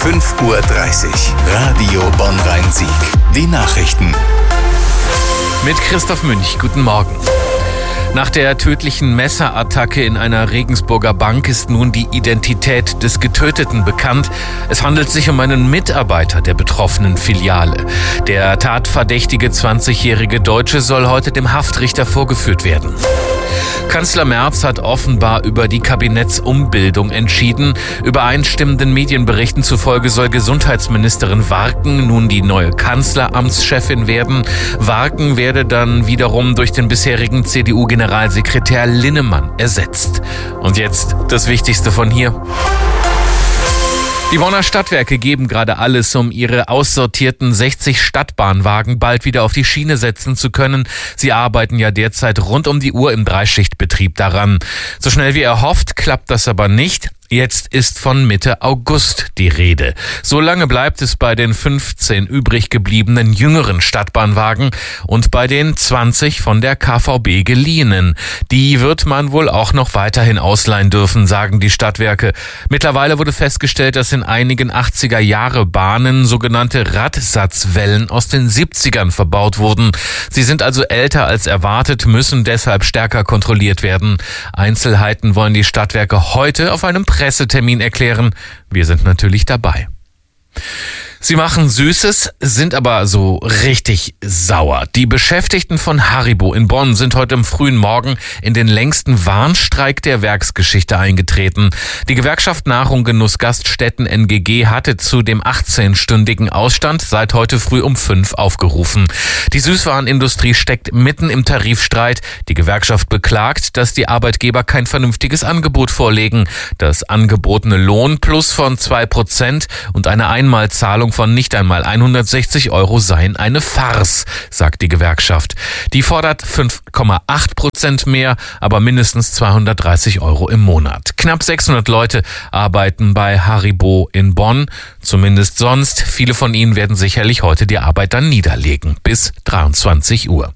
5:30 Uhr. Radio Bonn-Rhein-Sieg. Die Nachrichten. Mit Christoph Münch. Guten Morgen. Nach der tödlichen Messerattacke in einer Regensburger Bank ist nun die Identität des Getöteten bekannt. Es handelt sich um einen Mitarbeiter der betroffenen Filiale. Der tatverdächtige 20-jährige Deutsche soll heute dem Haftrichter vorgeführt werden. Kanzler Merz hat offenbar über die Kabinettsumbildung entschieden. Übereinstimmenden Medienberichten zufolge soll Gesundheitsministerin Warken nun die neue Kanzleramtschefin werden. Warken werde dann wiederum durch den bisherigen CDU-Generalsekretär Linnemann ersetzt. Und jetzt das Wichtigste von hier. Die Bonner Stadtwerke geben gerade alles, um ihre aussortierten 60 Stadtbahnwagen bald wieder auf die Schiene setzen zu können. Sie arbeiten ja derzeit rund um die Uhr im Dreischichtbetrieb daran. So schnell wie erhofft klappt das aber nicht. Jetzt ist von Mitte August die Rede. So lange bleibt es bei den 15 übrig gebliebenen jüngeren Stadtbahnwagen und bei den 20 von der KVB geliehenen. Die wird man wohl auch noch weiterhin ausleihen dürfen, sagen die Stadtwerke. Mittlerweile wurde festgestellt, dass in einigen 80er-Jahre-Bahnen sogenannte Radsatzwellen aus den 70ern verbaut wurden. Sie sind also älter als erwartet, müssen deshalb stärker kontrolliert werden. Einzelheiten wollen die Stadtwerke heute auf einem Pressetermin erklären. Wir sind natürlich dabei. Sie machen Süßes, sind aber so richtig sauer. Die Beschäftigten von Haribo in Bonn sind heute am frühen Morgen in den längsten Warnstreik der Werksgeschichte eingetreten. Die Gewerkschaft Nahrung Genuss Gaststätten NGG hatte zu dem 18-stündigen Ausstand seit heute früh um 5 aufgerufen. Die Süßwarenindustrie steckt mitten im Tarifstreit. Die Gewerkschaft beklagt, dass die Arbeitgeber kein vernünftiges Angebot vorlegen. Das angebotene Lohnplus von 2% und eine Einmalzahlung von nicht einmal 160 € seien eine Farce, sagt die Gewerkschaft. Die fordert 5,8% mehr, aber mindestens 230 € im Monat. Knapp 600 Leute arbeiten bei Haribo in Bonn, zumindest sonst. Viele von ihnen werden sicherlich heute die Arbeit dann niederlegen, bis 23 Uhr.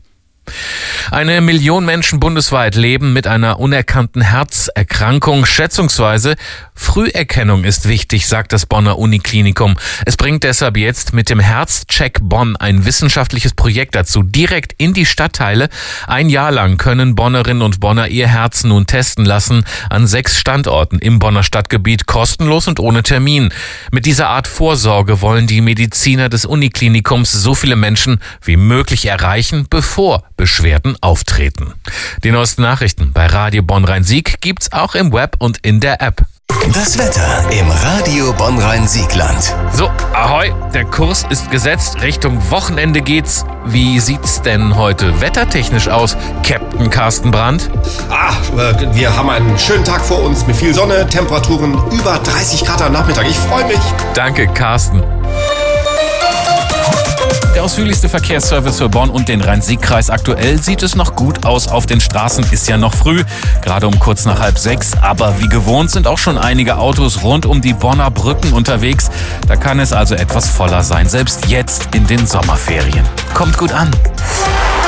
1 Million Menschen bundesweit leben mit einer unerkannten Herzerkrankung. Schätzungsweise Früherkennung ist wichtig, sagt das Bonner Uniklinikum. Es bringt deshalb jetzt mit dem Herzcheck Bonn ein wissenschaftliches Projekt dazu, direkt in die Stadtteile. Ein Jahr lang können Bonnerinnen und Bonner ihr Herz nun testen lassen an 6 Standorten im Bonner Stadtgebiet, kostenlos und ohne Termin. Mit dieser Art Vorsorge wollen die Mediziner des Uniklinikums so viele Menschen wie möglich erreichen, bevor Beschwerden auftreten. Die neuesten Nachrichten bei Radio Bonn-Rhein-Sieg gibt's auch im Web und in der App. Das Wetter im Radio Bonn-Rhein-Siegland. So, ahoi, der Kurs ist gesetzt, Richtung Wochenende geht's. Wie sieht's denn heute wettertechnisch aus, Captain Carsten Brandt? Wir haben einen schönen Tag vor uns mit viel Sonne, Temperaturen über 30 Grad am Nachmittag. Ich freue mich. Danke, Carsten. Der ausführlichste Verkehrsservice für Bonn und den Rhein-Sieg-Kreis. Aktuell sieht es noch gut aus auf den Straßen, ist ja noch früh, gerade um kurz nach 5:30. Aber wie gewohnt sind auch schon einige Autos rund um die Bonner Brücken unterwegs. Da kann es also etwas voller sein, selbst jetzt in den Sommerferien. Kommt gut an.